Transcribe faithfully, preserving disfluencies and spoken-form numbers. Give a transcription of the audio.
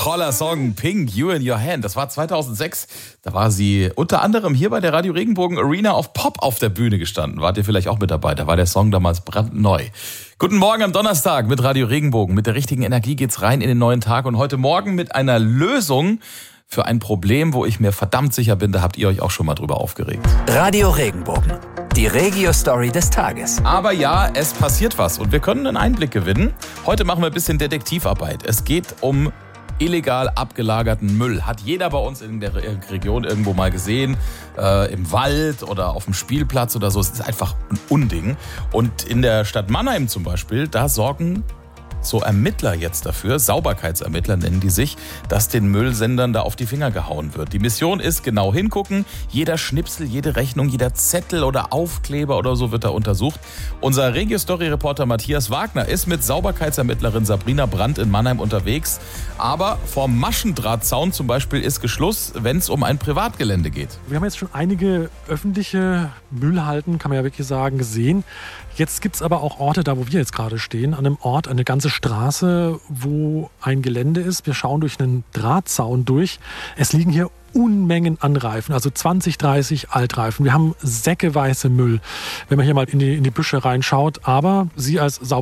Toller Song, Pink, You in Your Hand. Das war zweitausendsechs. Da war sie unter anderem hier bei der Radio Regenbogen Arena auf Pop auf der Bühne gestanden. Wart ihr vielleicht auch mit dabei? Da war der Song damals brandneu. Guten Morgen am Donnerstag mit Radio Regenbogen. Mit der richtigen Energie geht's rein in den neuen Tag. Und heute Morgen mit einer Lösung für ein Problem, wo ich mir verdammt sicher bin, da habt ihr euch auch schon mal drüber aufgeregt. Radio Regenbogen, die Regio-Story des Tages. Aber ja, es passiert was und wir können einen Einblick gewinnen. Heute machen wir ein bisschen Detektivarbeit. Es geht um illegal abgelagerten Müll. Hat jeder bei uns in der Region irgendwo mal gesehen, äh, im Wald oder auf dem Spielplatz oder so. Es ist einfach ein Unding. Und in der Stadt Mannheim zum Beispiel, da sorgen so Ermittler jetzt dafür, Sauberkeitsermittler nennen die sich, dass den Müllsendern da auf die Finger gehauen wird. Die Mission ist genau hingucken. Jeder Schnipsel, jede Rechnung, jeder Zettel oder Aufkleber oder so wird da untersucht. Unser Regio-Story-Reporter Matthias Wagner ist mit Sauberkeitsermittlerin Sabrina Brandt in Mannheim unterwegs. Aber vom Maschendrahtzaun zum Beispiel ist Geschluss, wenn es um ein Privatgelände geht. Wir haben jetzt schon einige öffentliche Müllhalden, kann man ja wirklich sagen, gesehen. Jetzt gibt es aber auch Orte, da wo wir jetzt gerade stehen, an einem Ort, eine ganze Straße, wo ein Gelände ist. Wir schauen durch einen Drahtzaun durch. Es liegen hier Unmengen an Reifen, also zwanzig, dreißig Altreifen. Wir haben säckeweise Müll, wenn man hier mal in die, in die Büsche reinschaut. Aber Sie als Sauber